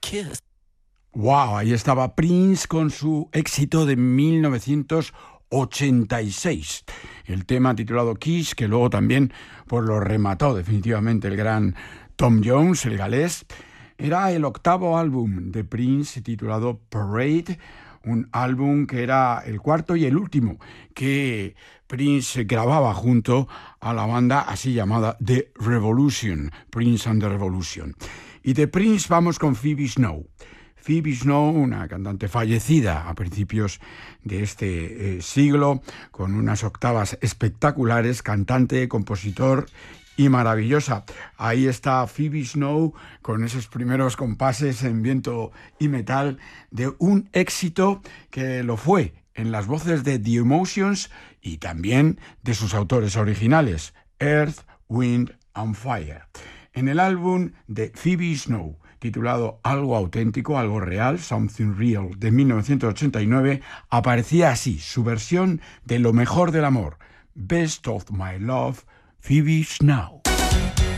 kiss. Wow, ahí estaba Prince con su éxito de 1986. El tema titulado Kiss, que luego también pues, lo remató definitivamente el gran Tom Jones, el galés. Era el octavo álbum de Prince titulado Parade, un álbum que era el cuarto y el último que Prince grababa junto a la banda así llamada The Revolution, Prince and the Revolution. Y de Prince vamos con Phoebe Snow. Phoebe Snow, una cantante fallecida a principios de este siglo, con unas octavas espectaculares, cantante, compositor y maravillosa. Ahí está Phoebe Snow con esos primeros compases en viento y metal de un éxito que lo fue en las voces de The Emotions y también de sus autores originales, Earth, Wind and Fire. En el álbum de Phoebe Snow, titulado Algo auténtico, algo real, Something Real, de 1989, aparecía así su versión de Lo mejor del amor, Best of My Love, Phoebe Snow.